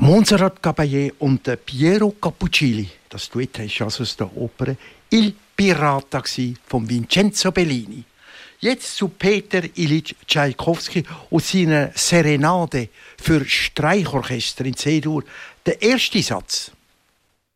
Montserrat Caballé und Piero Cappuccilli, das Duett ist also aus der Oper Il Pirata von Vincenzo Bellini. Jetzt zu Peter Ilyich Tschaikowski und seiner Serenade für Streichorchester in C-Dur. Der erste Satz.